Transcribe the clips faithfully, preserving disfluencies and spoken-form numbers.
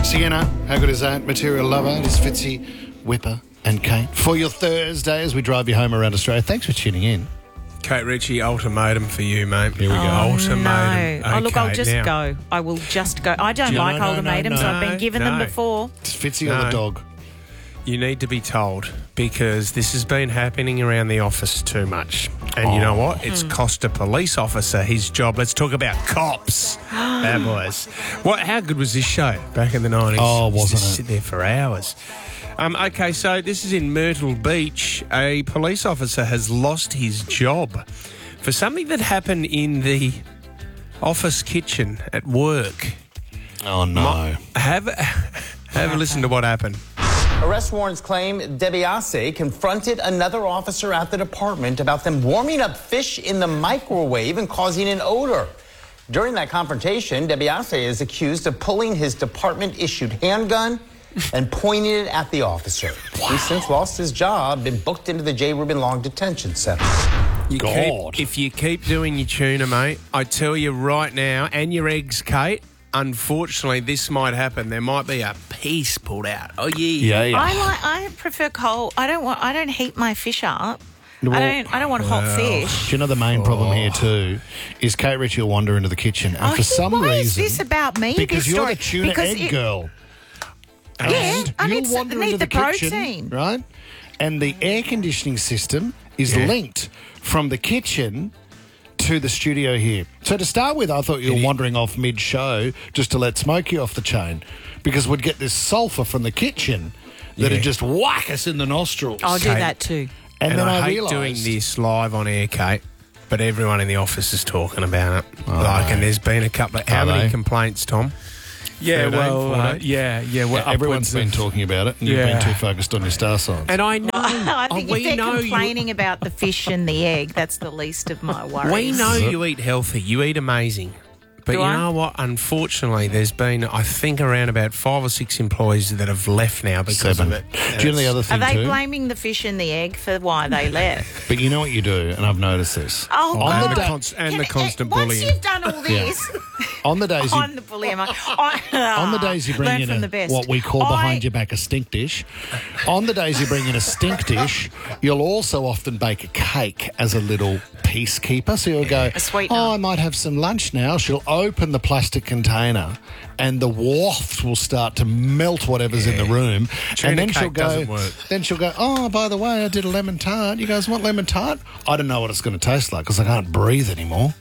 Sienna, how good is that? Material Lover, it is Fitzy, Whipper and Kate. For your Thursday as we drive you home around Australia. Thanks for tuning in. Kate Ritchie, ultimatum for you, mate. Here we oh, go. Ultimatum. No. Okay, oh, look, I'll just now. go. I will just go. I don't No, like no, no, ultimatums. no. I've been given No. them before. It's Fitzy No. or the dog? You need to be told because this has been happening around the office too much. And you know what? It's cost a police officer his job. Let's talk about cops. Bad boys. What? How good was this show back in the nineties? Oh, Used to wasn't it? Sit there for hours. Um, okay, so this is in Myrtle Beach. A police officer has lost his job for something that happened in the office kitchen at work. Oh, no. Have, have a listen to what happened. Arrest warrants claim DeBiase confronted another officer at the department about them warming up fish in the microwave and causing an odor. During that confrontation, DeBiase is accused of pulling his department-issued handgun and pointing it at the officer. Wow. He's since lost his job, been booked into the J. Rubin Long Detention Center. You God. Keep, if you keep doing your tuna, mate, I tell you right now, and your eggs, Kate, unfortunately, this might happen. There might be a piece pulled out. Oh, yeah. Yeah, yeah. I like. I prefer cold. I don't want. I don't heat my fish up. Well, I don't. I don't want hot fish. Do you know the main problem here too is Kate Ritchie will wander into the kitchen and Oh, for he- some why reason... is this about me? Because this you're story? the tuna Because egg it- girl. Yeah, And I you'll need, s- wander need into the, the, kitchen, protein. right? And the air conditioning system is Yeah. linked from the kitchen to the studio here. So to start with, I thought you were wandering off mid-show just to let Smokey off the chain because we'd get this sulphur from the kitchen that'd Yeah. just whack us in the nostrils. I'll do Kate. that too. and, And, then I, I, hate realised... doing this live on air, Kate, but everyone in the office is talking about it. Oh, like, no. and there's been a couple of... How Are many they? complaints, Tom? Yeah, thirteen, well, uh, fourteen? yeah, yeah. Well, Yeah, everyone's upwards been of- talking about it and you've Yeah. been too focused on your star signs. And I know... I think oh, if they're know complaining about the fish and the egg, that's the least of my worries. We know you eat healthy. You eat amazing. But Do you I? know what? Unfortunately, there's been, I think, around about five or six employees that have left now because Seven. of it. Do you know the other Are thing they too? blaming the fish and the egg for why they left? But you know what you do, and I've noticed this. Oh, On And the the, da- const- and Can the it- constant once bullying. you've done all this, On the days you on the bully, am I? I- On the days you bring learn in from a, the best. what we call I- behind your back a stink dish, on the days you bring in a stink dish, you'll also often bake a cake as a little peacekeeper. So you'll go, A sweetener. oh, I might have some lunch now. She'll open the plastic container and the waft will start to melt whatever's in the room. Tuna and then she'll cake go, doesn't work. then she'll go, oh, by the way, I did a lemon tart. You guys want lemon tart? I don't know what it's going to taste like because I can't breathe anymore.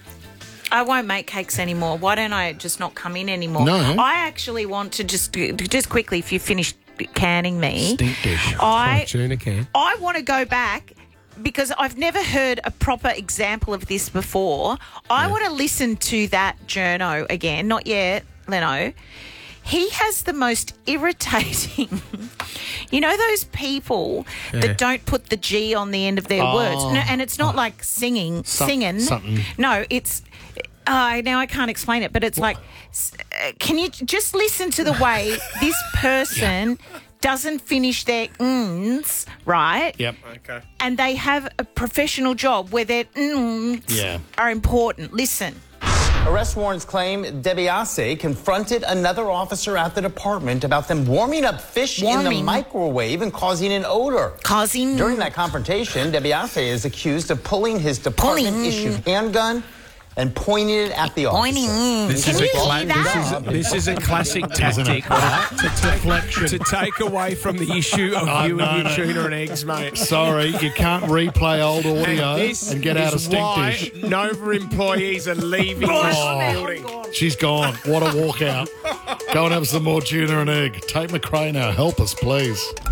I won't make cakes anymore. Why don't I just not come in anymore? No. I actually want to just just quickly, if you finish canning me, Stink dish. I Tuna can. I want to go back because I've never heard a proper example of this before. I want to listen to that journo again. Not yet, Leno. He has the most irritating, you know, those people Yeah. that don't put the G on the end of their Oh. words. No, and it's not like singing, Some- singing. something. No, it's. Uh, now I can't explain it, but it's like, s- uh, can you just listen to the way this person doesn't finish their ms, right? Yep. Okay. And they have a professional job where their ms Yeah. are important. Listen. Arrest warrants claim DeBiase confronted another officer at the department about them warming up fish in the Warming. microwave and causing an odor. Causing. During that confrontation, DeBiase is accused of pulling his department-issued handgun and pointing it at the Pointing. officer. This Can is you a cla- hear that? This is, this is a classic tactic, right? To, Deflection. to take away from the issue of I you know, and your no. tuna and eggs, mate. Sorry, you can't replay old audio and, this get out a is stink why dish. Nova employees are leaving this building. She's gone. What a walkout. Go and have some more tuna and egg. Take McRae now. Help us, please.